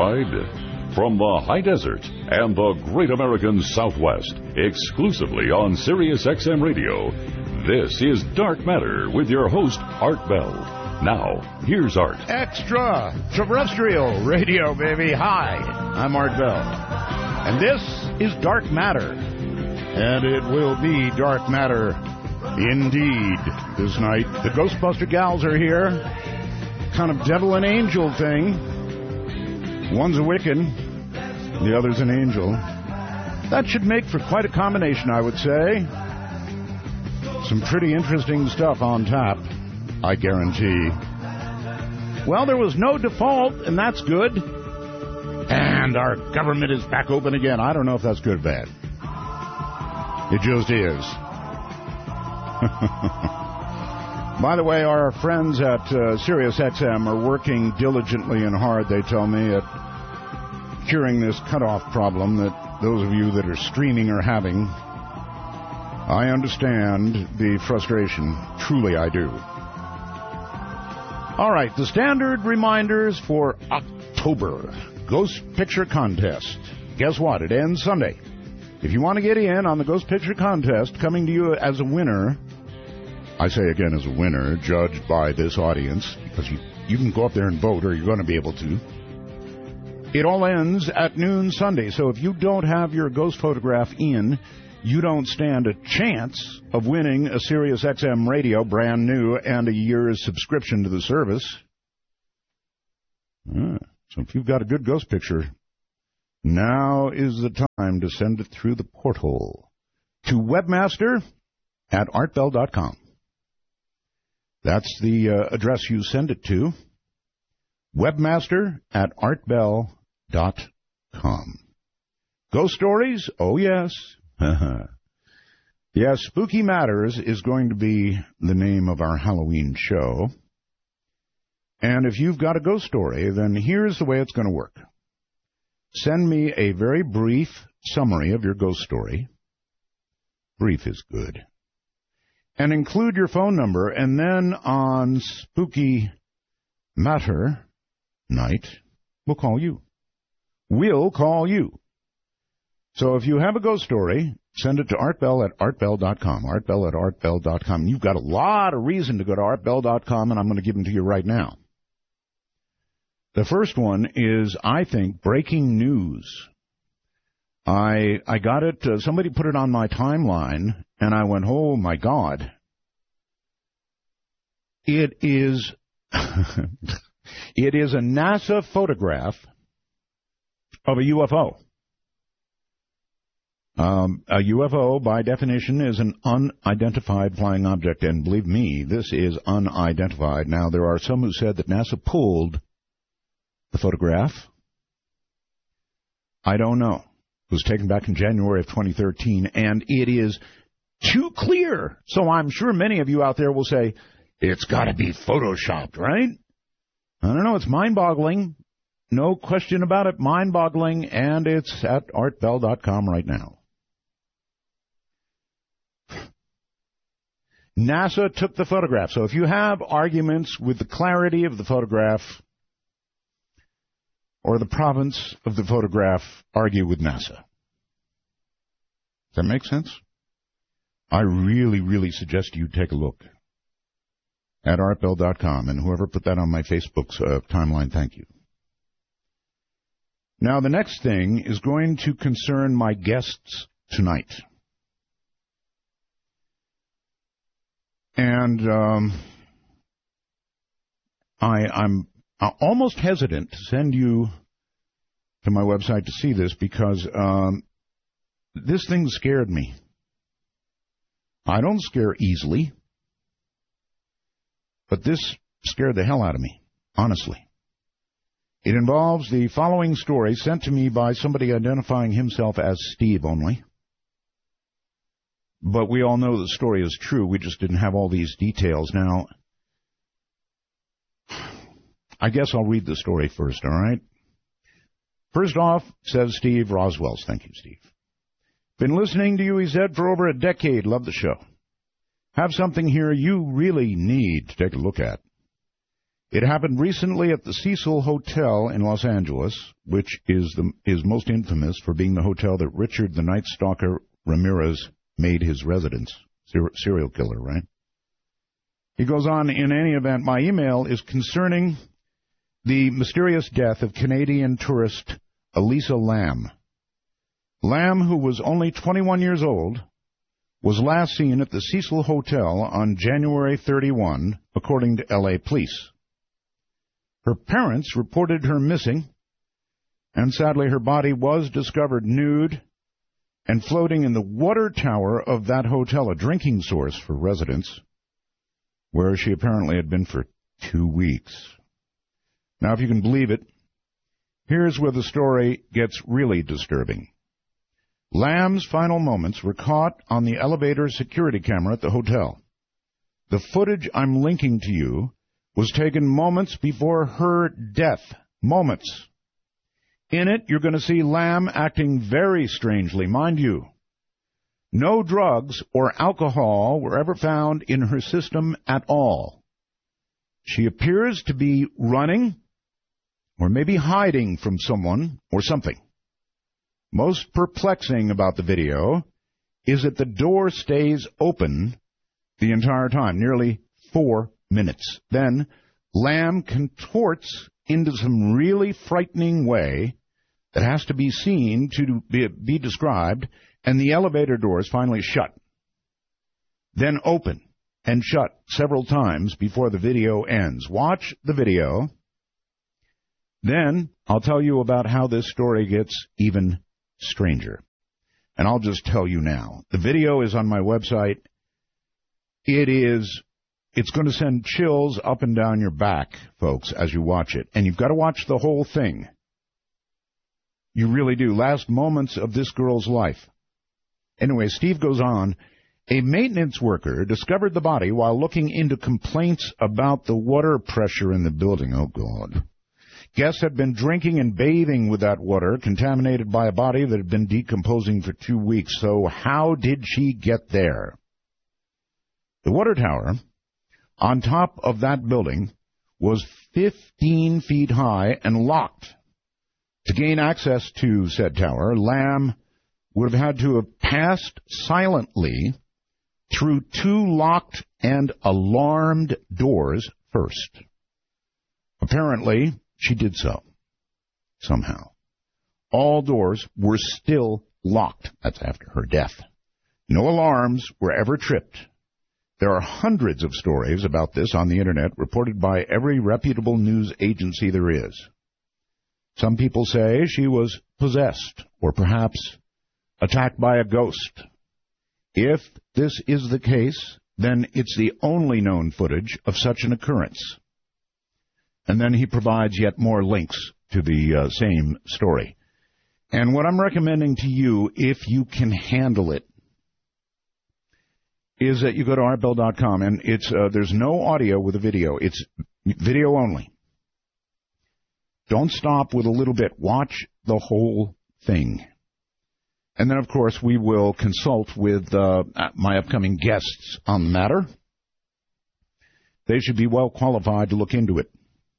Worldwide, from the high desert and the great American Southwest, exclusively on Sirius XM Radio, this is Dark Matter with your host, Art Bell. Now, here's Art. Extra terrestrial radio, baby. Hi, I'm Art Bell. And this is Dark Matter. And it will be Dark Matter indeed this night. The Ghostbuster gals are here. Kind of devil and angel thing. One's a Wiccan, the other's an angel. That should make for quite a combination, I would say. Some pretty interesting stuff on tap, I guarantee. Well, there was no default, and that's good. And our government is back open again. I don't know if that's good or bad. It just is. By the way, our friends at SiriusXM are working diligently and hard, they tell me, at curing this cutoff problem that those of you that are streaming are having. I understand the frustration. Truly, I do. All right, the standard reminders for October Ghost Picture Contest. Guess what? It ends Sunday. If you want to get in on the Ghost Picture Contest, coming to you as a winner, I say again as a winner, judged by this audience, because you can go up there and vote, or you're going to be able to. It all ends at noon Sunday, so if you don't have your ghost photograph in, you don't stand a chance of winning a Sirius XM radio, brand new, and a year's subscription to the service. So if you've got a good ghost picture, now is the time to send it through the porthole to webmaster@artbell.com. That's the address you send it to, webmaster@artbell.com. Ghost stories? Oh, yes. Yes, Spooky Matters is going to be the name of our Halloween show. And if you've got a ghost story, then here's the way it's going to work. Send me a very brief summary of your ghost story. Brief is good. And include your phone number, and then on Spooky Matter night, we'll call you. We'll call you. So if you have a ghost story, send it to artbell@artbell.com, artbell@artbell.com. You've got a lot of reason to go to artbell.com, and I'm going to give them to you right now. The first one is, I think, breaking news. I got it, somebody put it on my timeline, and I went, oh, my God. It is, it is a NASA photograph of a UFO. A UFO, by definition, is an unidentified flying object, and believe me, this is unidentified. Now, there are some who said that NASA pulled the photograph. I don't know. It was taken back in January of 2013, and it is too clear. So I'm sure many of you out there will say, it's got to be photoshopped, right? I don't know. It's mind-boggling. No question about it. Mind-boggling, and it's at artbell.com right now. NASA took the photograph. So if you have arguments with the clarity of the photograph or the province of the photograph, argue with NASA. Does that make sense? I really, really suggest you take a look at artbell.com, and whoever put that on my Facebook's timeline, thank you. Now, the next thing is going to concern my guests tonight. And I'm almost hesitant to send you to my website to see this because this thing scared me. I don't scare easily, but this scared the hell out of me, honestly. It involves the following story sent to me by somebody identifying himself as Steve only. But we all know the story is true. We just didn't have all these details. Now, I guess I'll read the story first, all right? First off, says Steve Roswells. Thank you, Steve. Been listening to you, he said, for over a decade. Love the show. Have something here you really need to take a look at. It happened recently at the Cecil Hotel in Los Angeles, which is most infamous for being the hotel that Richard the Night Stalker Ramirez made his residence. Serial killer, right? He goes on, in any event, my email is concerning the mysterious death of Canadian tourist Elisa Lam. Lam, who was only 21 years old, was last seen at the Cecil Hotel on January 31, according to L.A. police. Her parents reported her missing, and sadly her body was discovered nude and floating in the water tower of that hotel, a drinking source for residents, where she apparently had been for 2 weeks. Now, if you can believe it, here's where the story gets really disturbing. Lam's final moments were caught on the elevator security camera at the hotel. The footage I'm linking to you was taken moments before her death. Moments. In it, you're going to see Lam acting very strangely, mind you. No drugs or alcohol were ever found in her system at all. She appears to be running or maybe hiding from someone or something. Most perplexing about the video is that the door stays open the entire time, nearly 4 minutes. Then Lam contorts into some really frightening way that has to be seen to be described, and the elevator doors finally shut, then open and shut several times before the video ends. Watch the video. Then I'll tell you about how this story gets even stranger. And I'll just tell you now. The video is on my website. It's going to send chills up and down your back, folks, as you watch it. And you've got to watch the whole thing. You really do. Last moments of this girl's life. Anyway, Steve goes on. A maintenance worker discovered the body while looking into complaints about the water pressure in the building. Oh, God. Guests had been drinking and bathing with that water, contaminated by a body that had been decomposing for 2 weeks. So how did she get there? The water tower on top of that building was 15 feet high and locked. To gain access to said tower, Lam would have had to have passed silently through 2 locked and alarmed doors first. Apparently, she did so, somehow. All doors were still locked. That's after her death. No alarms were ever tripped. There are hundreds of stories about this on the Internet, reported by every reputable news agency there is. Some people say she was possessed, or perhaps attacked by a ghost. If this is the case, then it's the only known footage of such an occurrence. And then he provides yet more links to the same story. And what I'm recommending to you, if you can handle it, is that you go to artbell.com, and there's no audio with a video. It's video only. Don't stop with a little bit. Watch the whole thing. And then, of course, we will consult with my upcoming guests on the matter. They should be well qualified to look into it.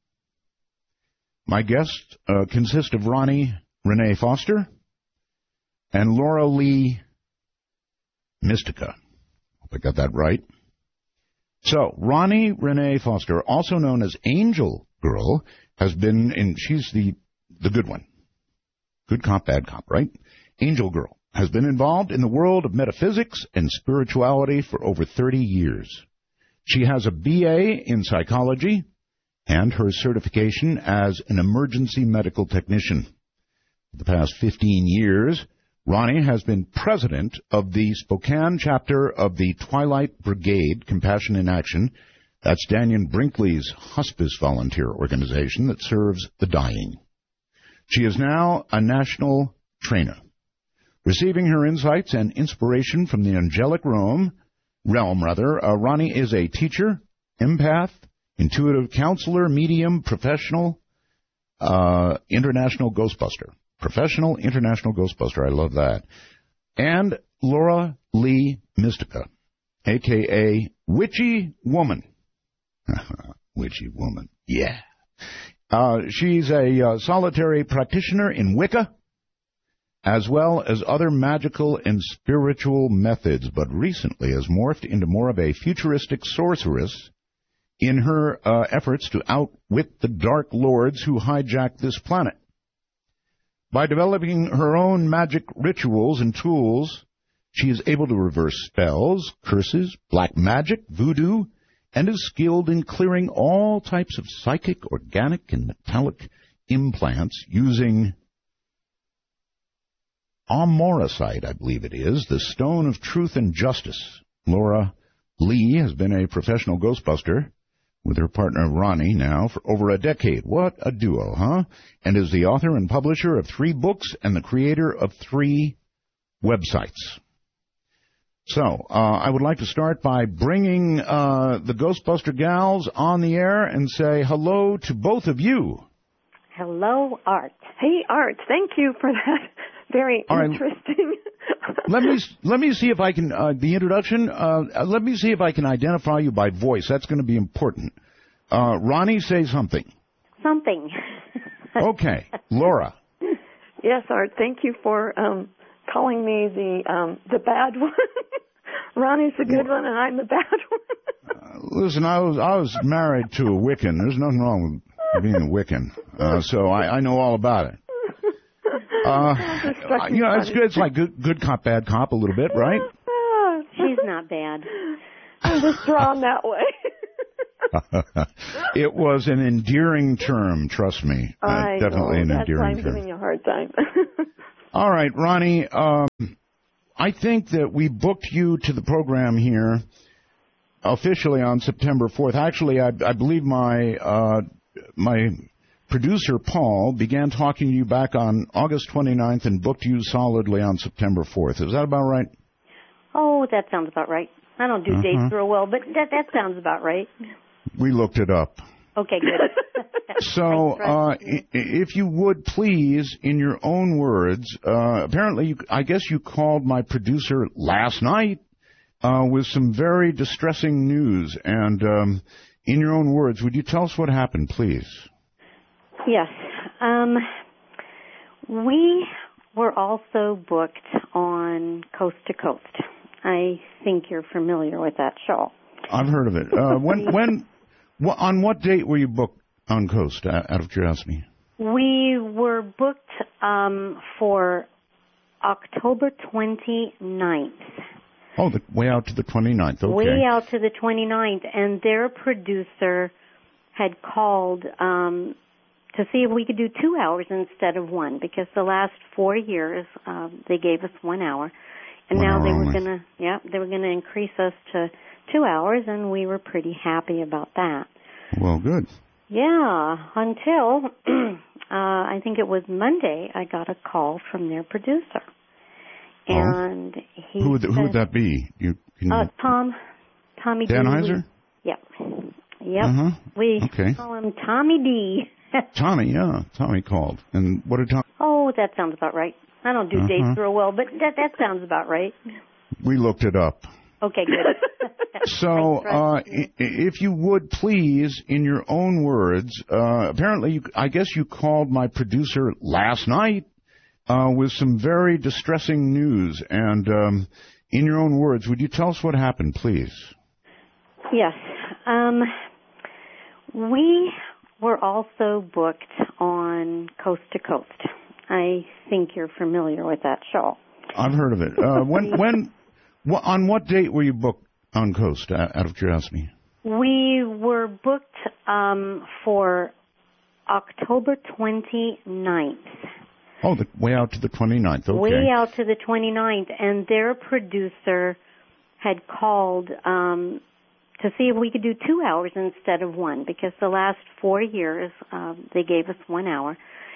My guests consist of Ronnie Renee Foster and Laura Lee Mystica. Hope I got that right. So, Ronnie Renee Foster, also known as Angel Girl, has been in, she's the good one. Good cop, bad cop, right? Angel Girl has been involved in the world of metaphysics and spirituality for over 30 years. She has a BA in psychology and her certification as an emergency medical technician. For the past 15 years, Ronnie has been president of the Spokane chapter of the Twilight Brigade Compassion in Action. That's Daniel Brinkley's hospice volunteer organization that serves the dying. She is now a national trainer, receiving her insights and inspiration from the angelic realm. Ronnie is a teacher, empath, intuitive counselor, medium, professional, international ghostbuster. Professional international ghostbuster. I love that. And Laura Lee Mystica, a.k.a. Witchy Woman. Witchy Woman. Yeah. She's a solitary practitioner in Wicca, as well as other magical and spiritual methods, but recently has morphed into more of a futuristic sorceress in her efforts to outwit the Dark Lords who hijacked this planet. By developing her own magic rituals and tools, she is able to reverse spells, curses, black magic, voodoo, and is skilled in clearing all types of psychic, organic, and metallic implants using Amorosite, I believe it is, the stone of truth and justice. Laura Lee has been a professional ghostbuster with her partner Ronnie now for over a decade. What a duo, huh? And is the author and publisher of 3 books and the creator of 3 websites. So, I would like to start by bringing the Ghostbuster gals on the air and say hello to both of you. Hello, Art. Hey, Art, thank you for that. Very interesting. Let me see if I can, the introduction, let me see if I can identify you by voice. That's going to be important. Ronnie, say something. Something. Okay. Laura. Yes, Art, thank you for calling me the bad one. Ronnie's the good one, and I'm the bad one. Listen, I was married to a Wiccan. There's nothing wrong with being a Wiccan, so I know all about it. It's good. It's like good cop, bad cop, a little bit, right? She's not bad. I'm just drawn that way. It was an endearing term, trust me. Definitely an endearing term. That's why I'm giving you a hard time. All right, Ronnie. I think that we booked you to the program here officially on September 4th. Actually, I believe my producer, Paul, began talking to you back on August 29th and booked you solidly on September 4th. Is that about right? Oh, that sounds about right. I don't do dates real well, but that sounds about right. We looked it up. Okay, good. So, if you would please, in your own words, apparently, I guess you called my producer last night with some very distressing news. And in your own words, would you tell us what happened, please? Yes. We were also booked on Coast to Coast. I think you're familiar with that show. I've heard of it. On what date were you booked on Coast, out of curiosity? We were booked for October 29th. Oh, way out to the 29th, okay. Way out to the 29th, and their producer had called to see if we could do 2 hours instead of 1, because the last 4 years they gave us 1 hour, and now they were gonna increase us to 2 hours, and we were pretty happy about that. Well, good. Yeah, until I think it was Monday, I got a call from their producer, and he who would that be? Tommy Danheiser? Yep. We call him Tommy D. Tommy called. And what did Tommy? Oh, that sounds about right. I don't do dates real well, but that sounds about right. We looked it up. Okay, good. So, if you would please, in your own words, apparently, I guess you called my producer last night with some very distressing news. And in your own words, would you tell us what happened, please? Yes. We were also booked on Coast to Coast. I think you're familiar with that show. I've heard of it. On what date were you booked on Coast, out of curiosity? We were booked for October 29th. Oh, way out to the 29th, okay. Way out to the 29th, and their producer had called to see if we could do 2 hours instead of 1, because the last 4 years they gave us 1 hour.